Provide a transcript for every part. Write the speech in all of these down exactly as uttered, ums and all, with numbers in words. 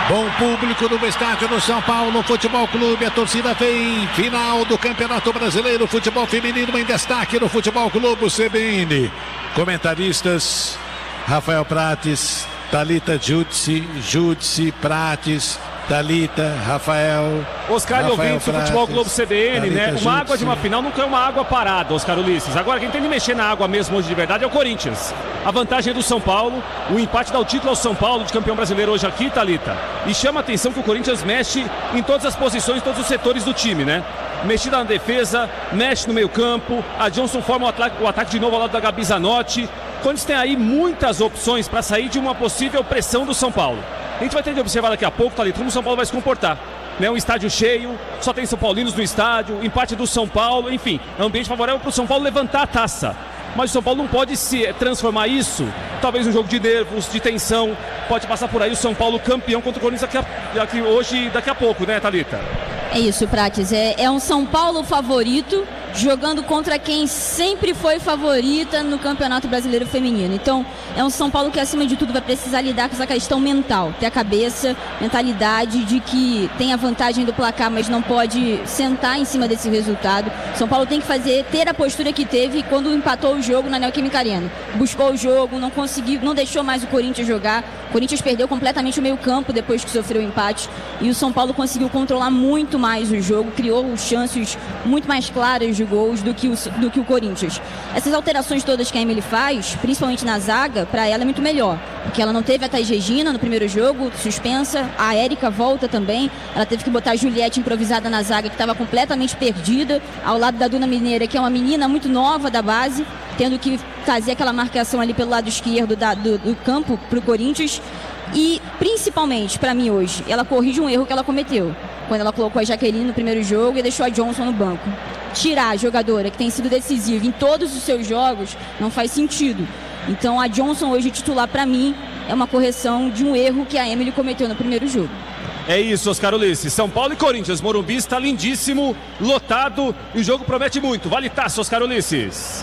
Bom público no estádio do São Paulo Futebol Clube. A torcida vem. Final do Campeonato Brasileiro. Futebol feminino em destaque no Futebol Clube C B N. Comentaristas: Rafael Prates, Thalita Júdice, Júdice, Prates, Thalita, Rafael. Oscar e ouvintes do Futebol Clube C B N, Thalita, né? Uma Júdice. Água de uma final nunca é uma água parada, Oscar Ulisses. Agora, quem tem de mexer na água mesmo hoje de verdade é o Corinthians. A vantagem é do São Paulo. O empate dá o título ao São Paulo de campeão brasileiro hoje aqui, Thalita. E chama a atenção que o Corinthians mexe em todas as posições, todos os setores do time, né? Mexida na defesa, mexe no meio campo. A Johnson forma o ataque, o ataque de novo ao lado da Gabi Zanotti. O Corinthians tem aí muitas opções para sair de uma possível pressão do São Paulo. A gente vai ter de observar daqui a pouco, Thalita, como o São Paulo vai se comportar. Né, um estádio cheio, só tem São Paulinos no estádio, empate do São Paulo, enfim, é um ambiente favorável para o São Paulo levantar a taça. Mas o São Paulo não pode se transformar isso, talvez um jogo de nervos, de tensão. Pode passar por aí o São Paulo campeão contra o Corinthians daqui, a, daqui hoje, daqui a pouco, né, Thalita? É isso, Prates. É, é um São Paulo favorito, jogando contra quem sempre foi favorita no Campeonato Brasileiro Feminino. Então, é um São Paulo que, acima de tudo, vai precisar lidar com essa questão mental. Ter a cabeça, mentalidade de que tem a vantagem do placar, mas não pode sentar em cima desse resultado. São Paulo tem que fazer, ter a postura que teve quando empatou o jogo na Neoquímica Arena. Buscou o jogo, não conseguiu, não deixou mais o Corinthians jogar. O Corinthians perdeu completamente o meio campo depois que sofreu o empate. E o São Paulo conseguiu controlar muito mais o jogo, criou chances muito mais claras de gols do que o, do que o Corinthians. Essas alterações todas que a Emily faz, principalmente na zaga, para ela é muito melhor, porque ela não teve a Thaís Regina no primeiro jogo, suspensa, a Érica volta também, ela teve que botar a Juliette improvisada na zaga, que estava completamente perdida, ao lado da Duna Mineira, que é uma menina muito nova da base, tendo que fazer aquela marcação ali pelo lado esquerdo da, do, do campo para o Corinthians. E, principalmente, para mim hoje, ela corrige um erro que ela cometeu, quando ela colocou a Jaqueline no primeiro jogo e deixou a Johnson no banco. Tirar a jogadora que tem sido decisiva em todos os seus jogos não faz sentido. Então a Johnson hoje titular, para mim, é uma correção de um erro que a Emily cometeu no primeiro jogo. É isso, Oscar Ulisses. São Paulo e Corinthians. Morumbi está lindíssimo, lotado e o jogo promete muito. Vale taça, Oscar Ulisses.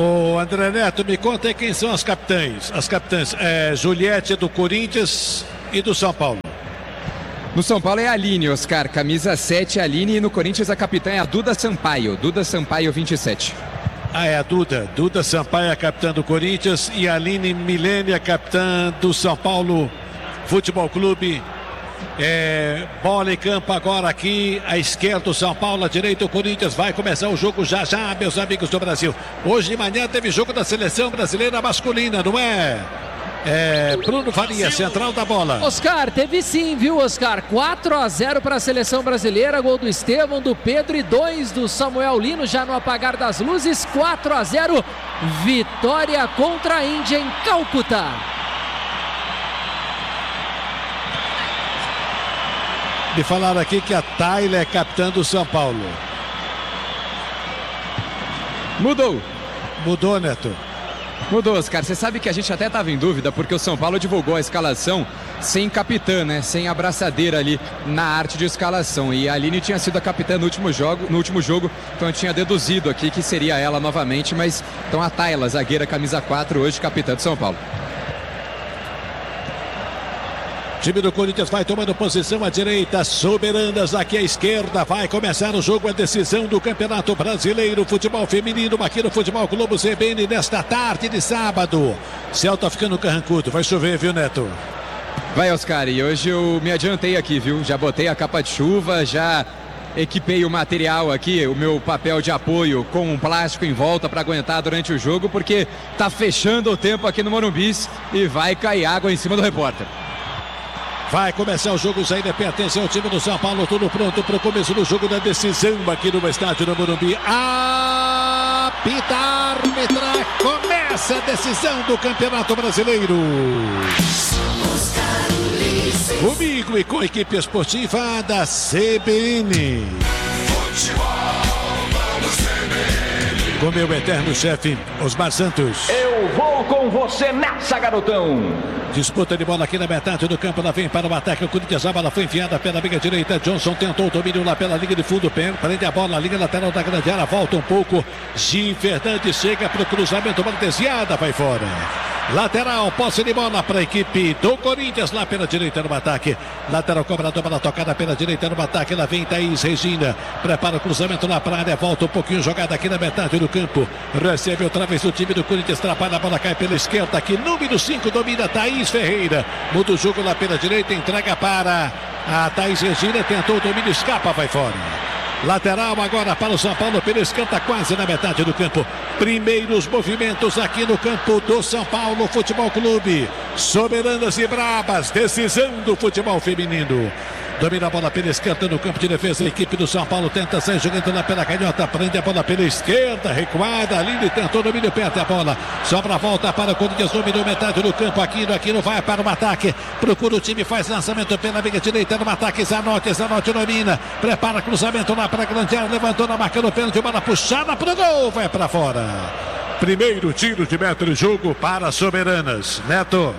Ô André Neto, me conta aí quem são as capitãs. As capitãs, é Juliette do Corinthians e do São Paulo. No São Paulo é a Aline, Oscar, camisa sete, a Aline, e no Corinthians a capitã é a Duda Sampaio, Duda Sampaio vinte e sete. Ah, é a Duda, Duda Sampaio, a capitã do Corinthians, e a Aline Milene, a capitã do São Paulo Futebol Clube. É, bola em campo agora aqui, à esquerda o São Paulo, à direita o Corinthians. Vai começar o jogo já já, meus amigos do Brasil. Hoje de manhã teve jogo da seleção brasileira masculina, não é? É, Bruno Faria, central da bola. Oscar, teve sim, viu, Oscar? quatro a zero para a seleção brasileira. Gol do Estevão, do Pedro e dois do Samuel Lino, já no apagar das luzes. quatro a zero. Vitória contra a Índia em Calcutá. Me falaram aqui que a Tayla é capitã do São Paulo. Mudou. Mudou, Neto. Mudou, Oscar. Você sabe que a gente até estava em dúvida, porque o São Paulo divulgou a escalação sem capitã, né? Sem abraçadeira ali na arte de escalação. E a Aline tinha sido a capitã no último jogo, no último jogo, então eu tinha deduzido aqui que seria ela novamente, mas então a Tayla, zagueira camisa quatro, hoje capitã do São Paulo. Time do Corinthians vai tomando posição à direita, soberanas aqui à esquerda. Vai começar o jogo, a decisão do Campeonato Brasileiro, futebol feminino, aqui no Futebol Clube C B N, nesta tarde de sábado. Céu tá ficando carrancudo, vai chover, viu, Neto? Vai, Oscar, e hoje eu me adiantei aqui, viu? Já botei a capa de chuva, já equipei o material aqui, o meu papel de apoio com um plástico em volta para aguentar durante o jogo, porque tá fechando o tempo aqui no Morumbi e vai cair água em cima do repórter. Vai começar o jogo, ainda pertence ao time do São Paulo, tudo pronto para o começo do jogo da decisão aqui no estádio do Morumbi. Apita a árbitra, começa a decisão do Campeonato Brasileiro. Comigo e com a equipe esportiva da C B N. Com meu eterno chefe, Osmar Santos. Eu vou com você nessa, garotão. Disputa de bola aqui na metade do campo, ela vem para o ataque, o Corinthians, a bola foi enfiada pela linha direita, Johnson tentou o domínio lá pela linha de fundo, prende a bola na linha lateral da grande área, volta um pouco, Gil Fernandes chega para o cruzamento, bola desviada, vai fora. Lateral, posse de bola para a equipe do Corinthians lá pela direita no ataque. Lateral cobrador para tocada pela direita no ataque. Lá vem Thaís Regina. Prepara o cruzamento na praia. Volta um pouquinho jogada aqui na metade do campo. Recebe outra vez o time do Corinthians. Trabalha a bola, cai pela esquerda aqui. Número cinco domina Thaís Ferreira. Muda o jogo lá pela direita. Entrega para a Thaís Regina. Tentou o domínio, escapa, vai fora. Lateral agora para o São Paulo, pela esquerda, quase na metade do campo. Primeiros movimentos aqui no campo do São Paulo Futebol Clube. Soberanas e brabas, decisão do futebol feminino. Domina a bola pela esquerda no campo de defesa. A equipe do São Paulo tenta sair jogando lá pela canhota. Prende a bola pela esquerda, recuada. Aline tentou domínio, perde a bola. Sobra a volta para o Corinthians, dominou metade do campo. Aquino, Aquino vai para o ataque. Procura o time, faz lançamento pela meia direita no ataque. Zanotti, Zanotti domina. Prepara cruzamento lá para a grande área. Levantou na marca do pênalti. Bola puxada para o gol. Vai para fora. Primeiro tiro de meta de jogo para Soberanas. Neto.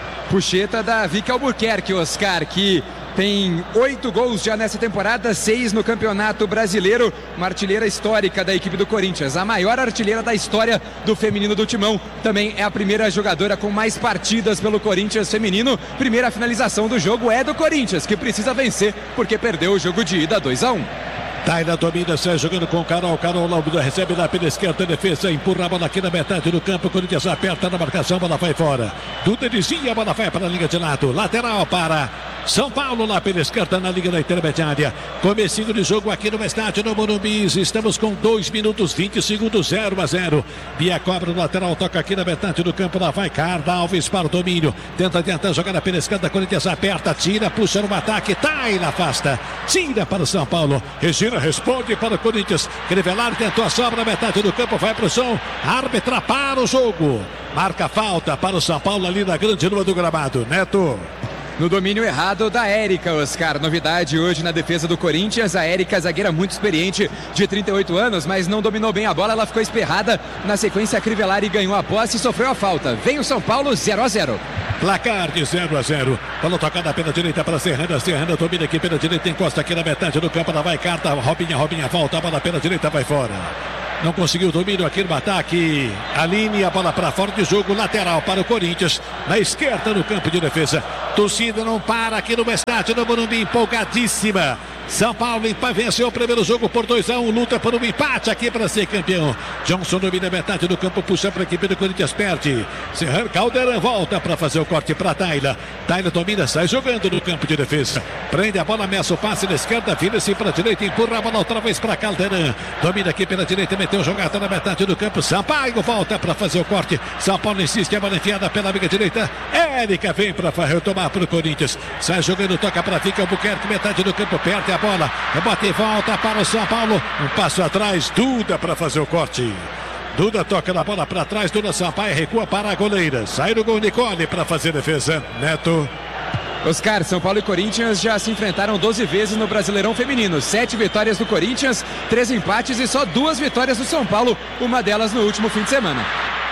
Puxeta da Vicky Albuquerque, Oscar, que tem oito gols já nessa temporada, seis no Campeonato Brasileiro. Uma artilheira histórica da equipe do Corinthians, a maior artilheira da história do feminino do Timão. Também é a primeira jogadora com mais partidas pelo Corinthians feminino. Primeira finalização do jogo é do Corinthians, que precisa vencer porque perdeu o jogo de ida dois a um. Taina domina, sai jogando com Carol. Carol recebe lá pela esquerda, defesa, empurra a bola aqui na metade do campo. Corinthians aperta na marcação, a bola vai fora. Duda desvia, a bola vai para a linha de lado. Lateral para São Paulo lá pela esquerda na liga da intermediária. Comecinho de jogo aqui no estádio no Morumbi. Estamos com dois minutos vinte segundos, zero a zero. Bia cobra no lateral, toca aqui na metade do campo. Lá vai Carla Alves para o domínio. Tenta adiantar, jogada pela esquerda. Corinthians aperta, tira, puxa no ataque. Taina afasta, tira para o São Paulo. Regina responde para o Corinthians. Crivellari tentou a sobra na metade do campo, vai para o som. Árbitra para o jogo. Marca falta para o São Paulo ali na grande lua do gramado. Neto. No domínio errado da Érica, Oscar. Novidade hoje na defesa do Corinthians. A Érica, zagueira muito experiente, de trinta e oito anos, mas não dominou bem a bola. Ela ficou esperrada. Na sequência, a Crivellari ganhou a posse e sofreu a falta. Vem o São Paulo, zero a zero. Placar de zero a zero. Bola tocada pela direita para Serrana. Serrana domina aqui pela direita, encosta aqui na metade do campo. Ela vai, carta. Robinha, Robinha volta. A bola pela direita vai fora. Não conseguiu o domínio aqui no ataque. Aline, a bola para fora de jogo. Lateral para o Corinthians. Na esquerda no campo de defesa. Torcida não para aqui no estádio do Morumbi. Empolgadíssima. São Paulo venceu o primeiro jogo por dois a um. Luta por um empate aqui para ser campeão. Johnson domina metade do campo. Puxa para a equipe do Corinthians. Perde. Serrano Caldeirão volta para fazer o corte para Taila. Taila domina, sai jogando no campo de defesa. Prende a bola, ameaça o passe na esquerda. Vira-se para a direita. Empurra a bola outra vez para Caldeirão. Domina aqui pela direita. Meteu jogada na metade do campo. Sampaio volta para fazer o corte. São Paulo insiste. A bola enfiada pela amiga direita. Érica vem para retomar para o Corinthians. Sai jogando, toca para Vicky Albuquerque. Metade do campo. Perde a bola, rebate e volta para o São Paulo, um passo atrás, Duda para fazer o corte. Duda toca na bola para trás, Duda Sampaio recua para a goleira, sai do gol Nicole para fazer defesa. Neto. Oscar, São Paulo e Corinthians já se enfrentaram doze vezes no Brasileirão Feminino. Sete vitórias do Corinthians, três empates e só duas vitórias do São Paulo, uma delas no último fim de semana.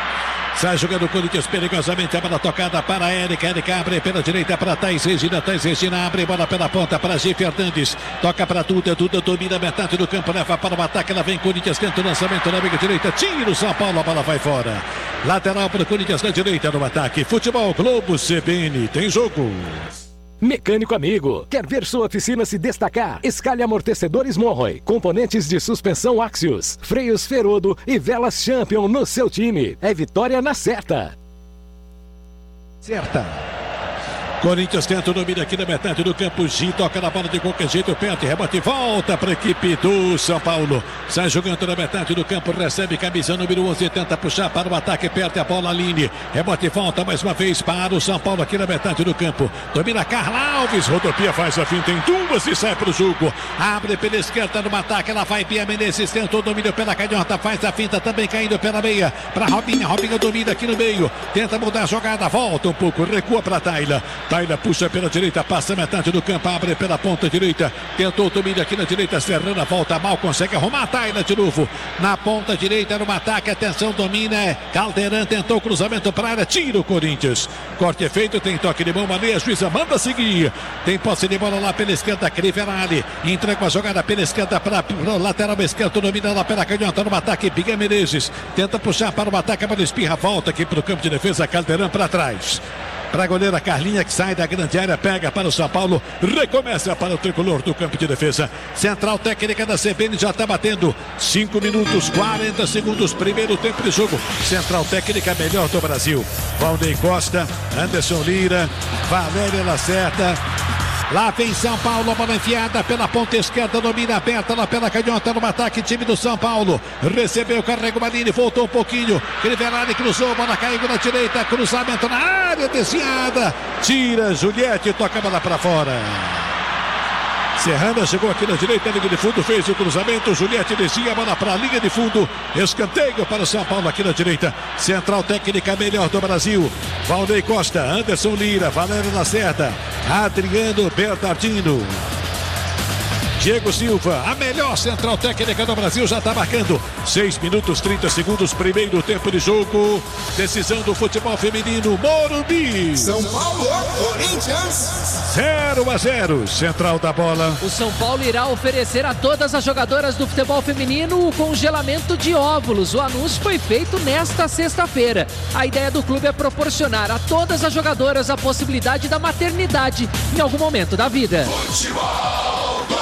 Sai jogando o Corinthians perigosamente, a bola tocada para a Érica, Érica abre pela direita para Thaís Regina, Thaís Regina abre bola pela ponta para G. Fernandes, toca para Duda, Duda domina metade do campo, leva para o ataque, ela vem Corinthians, tenta o lançamento na amiga direita, tira o São Paulo, a bola vai fora. Lateral para o Corinthians na direita no ataque, Futebol Globo C B N, tem jogo. Mecânico amigo, quer ver sua oficina se destacar? Escalhe amortecedores Monroy, componentes de suspensão Axios, freios Ferodo e velas Champion no seu time. É vitória na certa. Certa. Corinthians tenta o domínio aqui na metade do campo. Gi toca na bola de qualquer jeito, perde, rebate e volta para a equipe do São Paulo. Sai jogando na metade do campo, recebe camisa número onze, tenta puxar para o ataque, perde a bola, Aline. Rebote e volta mais uma vez para o São Paulo aqui na metade do campo. Domina Carla Alves, rodopia, faz a finta em duas e sai para o jogo. Abre pela esquerda no ataque, ela vai, Pia Menezes tenta o domínio pela canhota, faz a finta também caindo pela meia para Robinha. Robinha domina aqui no meio, tenta mudar a jogada, volta um pouco, recua para Taila. Taira puxa pela direita, passa metade do campo, abre pela ponta direita, tentou o domínio aqui na direita, Serrana volta mal, consegue arrumar a Taira de novo, na ponta direita era um ataque, atenção, domina, Caldeirão tentou o cruzamento para a área, tira o Corinthians, corte é feito, tem toque de mão, Mané, a juíza manda seguir, tem posse de bola lá pela esquerda, Crivellari, entrega a jogada pela esquerda para o lateral esquerdo, domina lá pela canhota, no ataque, Biga Menezes, tenta puxar para o ataque, a bola espirra, volta aqui para o campo de defesa, Caldeirão para trás. Para a goleira Carlinha, que sai da grande área, pega para o São Paulo, recomeça para o tricolor do campo de defesa. Central técnica da C B N já está batendo cinco minutos, quarenta segundos, primeiro tempo de jogo. Central técnica melhor do Brasil. Valnei Costa, Anderson Lira, Valéria Lacerda. Lá vem São Paulo, a bola enfiada pela ponta esquerda, domina aberta lá pela canhota no ataque, time do São Paulo. Recebeu, carrega o Marini, voltou um pouquinho. Crivellari cruzou, bola caiu na direita, cruzamento na área, desviada. Tira, Juliette, toca a bola para fora. Serrana chegou aqui na direita, linha de fundo, fez o cruzamento, Juliette descia a bola para a linha de fundo, escanteio para o São Paulo aqui na direita, central técnica melhor do Brasil, Valnei Costa, Anderson Lira, Valério Lacerda, Adriano Bernardino, Diego Silva, a melhor central técnica do Brasil, já está marcando seis minutos, trinta segundos, primeiro tempo de jogo, decisão do futebol feminino, Morumbi. São Paulo, Corinthians. zero a zero, central da bola. O São Paulo irá oferecer a todas as jogadoras do futebol feminino o congelamento de óvulos. O anúncio foi feito nesta sexta-feira. A ideia do clube é proporcionar a todas as jogadoras a possibilidade da maternidade em algum momento da vida. Futebol.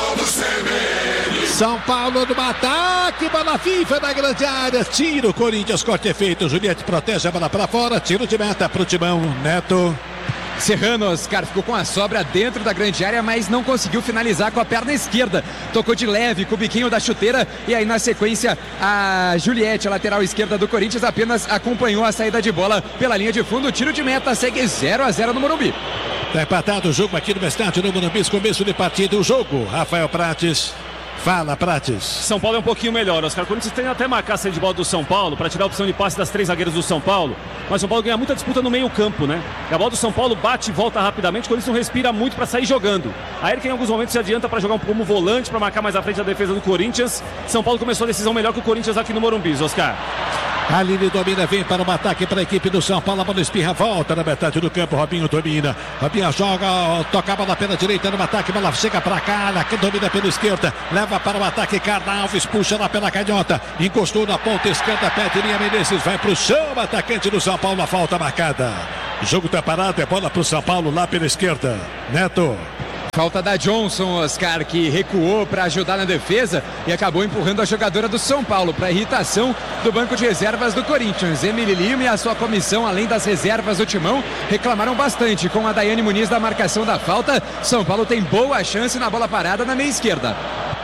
São Paulo no ataque, bola FIFA na grande área, tira o Corinthians, corte é feito, Juliette protege a bola para fora, tiro de meta pro Timão, Neto. Serrano, Oscar, ficou com a sobra dentro da grande área, mas não conseguiu finalizar com a perna esquerda. Tocou de leve com o biquinho da chuteira e aí na sequência a Juliette, a lateral esquerda do Corinthians, apenas acompanhou a saída de bola pela linha de fundo. Tiro de meta, segue zero a zero no Morumbi. Está empatado o jogo aqui no estádio no Morumbi, começo de partida, o jogo, Rafael Prates. Fala, Prates. São Paulo é um pouquinho melhor, Oscar. O Corinthians tem até marcar a saída de bola do São Paulo para tirar a opção de passe das três zagueiras do São Paulo. Mas o São Paulo ganha muita disputa no meio campo, né? E a bola do São Paulo bate e volta rapidamente, o Corinthians não respira muito para sair jogando. Aí ele que em alguns momentos se adianta para jogar um como volante, para marcar mais à frente da defesa do Corinthians. São Paulo começou a decisão melhor que o Corinthians aqui no Morumbi, Oscar. Aline domina, vem para o ataque para a equipe do São Paulo, a bola espirra, volta na metade do campo, Robinho domina, Robinho joga, toca a bola pela direita no ataque, bola chega para cá, domina pela esquerda, leva para o ataque, Carla Alves puxa lá pela canhota, encostou na ponta esquerda, pede linha, Menezes vai para o chão, atacante do São Paulo, a falta marcada, o jogo está parado, é bola para o São Paulo lá pela esquerda, Neto. Falta da Johnson, Oscar, que recuou para ajudar na defesa e acabou empurrando a jogadora do São Paulo para irritação do banco de reservas do Corinthians. Emily Lima e a sua comissão, além das reservas do Timão, reclamaram bastante com a Daiane Muniz da marcação da falta. São Paulo tem boa chance na bola parada na meia esquerda.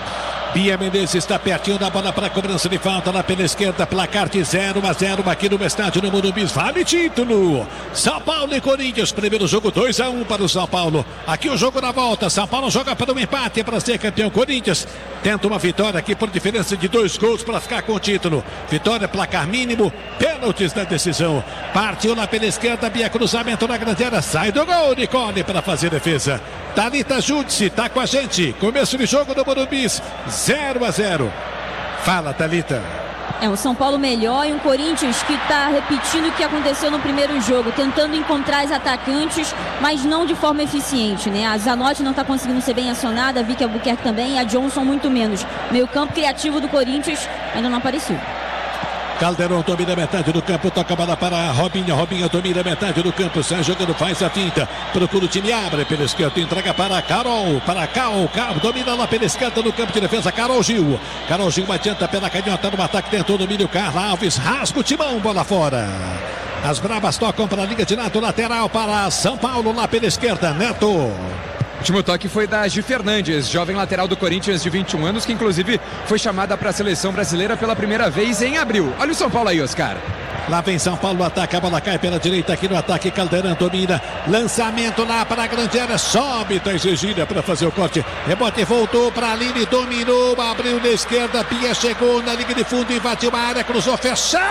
Bia Menezes está pertinho da bola para a cobrança de falta lá pela esquerda, placar de zero a zero aqui no estádio no Morumbi, vale título, São Paulo e Corinthians, primeiro jogo dois a um para o São Paulo, aqui o jogo na volta, São Paulo joga para um empate para ser campeão, Corinthians tenta uma vitória aqui por diferença de dois gols para ficar com o título, vitória, placar mínimo, pênaltis na decisão, partiu lá pela esquerda, Bia, cruzamento na grande área, sai do gol, Nicole para fazer defesa, Thalita Júdice está com a gente, começo de jogo no Morumbi, zero a zero. Fala, Thalita. É um São Paulo melhor e um Corinthians que está repetindo o que aconteceu no primeiro jogo, tentando encontrar os atacantes, mas não de forma eficiente, né? A Zanotti não está conseguindo ser bem acionada, a Vicky Albuquerque também e a Johnson muito menos. Meio campo criativo do Corinthians ainda não apareceu. Caldeirão domina a metade do campo, toca a bola para a Robinha, Robinha domina a metade do campo, sai jogando, faz a finta, procura o time, abre pela esquerda, entrega para a Carol, para a Cal, Cal, domina lá pela esquerda no campo de defesa, Carol Gil, Carol Gil adianta pela canhota no ataque, tentou domínio, Carla Alves, rasga o timão, bola fora. As bravas tocam para a linha de lado, lateral para São Paulo lá pela esquerda, Neto. O último toque foi da Gi Fernandes, jovem lateral do Corinthians de vinte e um anos, que inclusive foi chamada para a seleção brasileira pela primeira vez em abril. Olha o São Paulo aí, Oscar. Lá vem São Paulo, ataca, a bola cai pela direita aqui no ataque, Caldeirão domina, lançamento lá para a grande área, sobe Thaís Regina para fazer o corte, rebote, voltou para a Aline, dominou, abriu na esquerda, Pia chegou na linha de fundo, invadiu a área, cruzou, fechou